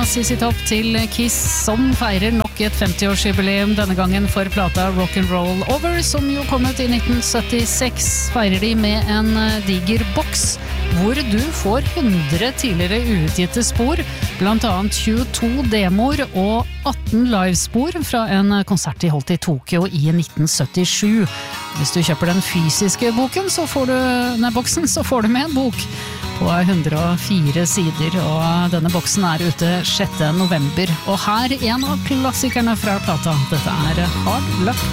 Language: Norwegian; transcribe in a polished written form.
CC Top til Kiss, som feirer nok et 50-årsjubileum, denne gangen for plata Rock'n'Roll Over, som jo kom ut i 1976. Feirer de med en diger boks, hvor du får 100 tidligere uutgitte spor, blant annet 22 demoer og 18 livespor fra en konsert de holdt i Tokyo i 1977. Hvis du kjøper den fysiske boken, boksen, så får du med en bok på 104 sider, og denne boksen er ute 6. november. Og her en av klassikerne fra plata. Dette er Hard Luck